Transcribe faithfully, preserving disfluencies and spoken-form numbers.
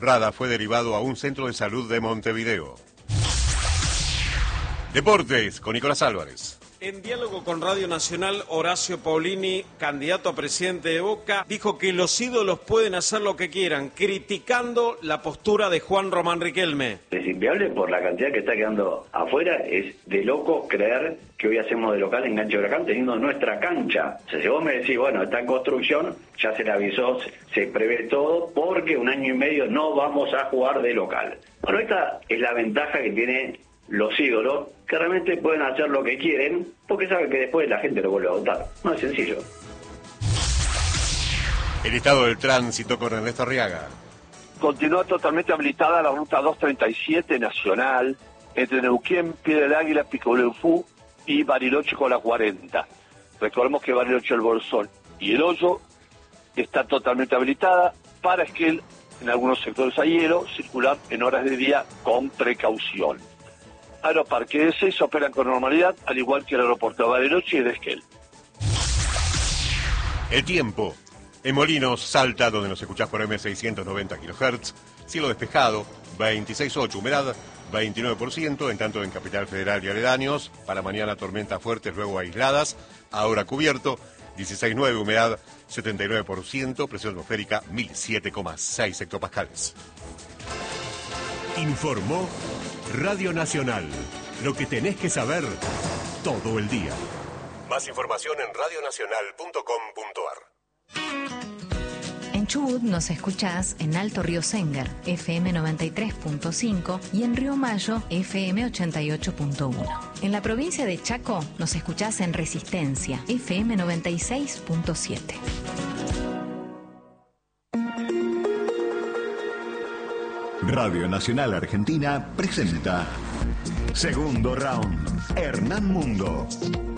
Rada fue derivado a un centro de salud de Montevideo. Deportes, con Nicolás Álvarez. En diálogo con Radio Nacional, Horacio Paulini, candidato a presidente de Boca, dijo que los ídolos pueden hacer lo que quieran, criticando la postura de Juan Román Riquelme. Es inviable por la cantidad que está quedando afuera. Es de loco creer que hoy hacemos de local en Cancha de Huracán teniendo nuestra cancha. O sea, si vos me decís, bueno, está en construcción, ya se le avisó, se, se prevé todo, porque un año y medio no vamos a jugar de local. Bueno, esta es la ventaja que tiene los ídolos, que realmente pueden hacer lo que quieren, porque saben que después la gente lo vuelve a votar. No es sencillo. El estado del tránsito con Ernesto Arriaga. Continúa totalmente habilitada la ruta doscientos treinta y siete nacional entre Neuquén, Piedra del Águila, Pico Leufú y Bariloche con la cuarenta. Recordemos que Bariloche, el Bolsón y el Hoyo está totalmente habilitada para Esquel, en algunos sectores hay hielo, circular en horas de día con precaución. Aeroparque de seis operan con normalidad, al igual que el aeropuerto de Bariloche y de Esquel. El tiempo. En Molinos, Salta, donde nos escuchás por eme seiscientos noventa kilohertz, cielo despejado, veintiséis punto ocho, humedad veintinueve por ciento, en tanto en Capital Federal y aledaños, para mañana tormentas fuertes, luego aisladas, ahora cubierto, dieciséis punto nueve, humedad setenta y nueve por ciento, presión atmosférica mil siete coma seis hectopascales. Informó Radio Nacional, lo que tenés que saber todo el día. Más información en radio nacional punto com punto ar. En Chubut nos escuchás en Alto Río Sengar, efe eme noventa y tres punto cinco, y en Río Mayo, efe eme ochenta y ocho punto uno. En la provincia de Chaco nos escuchás en Resistencia, efe eme noventa y seis punto siete. Radio Nacional Argentina presenta Segundo Round, Hernán Mundo.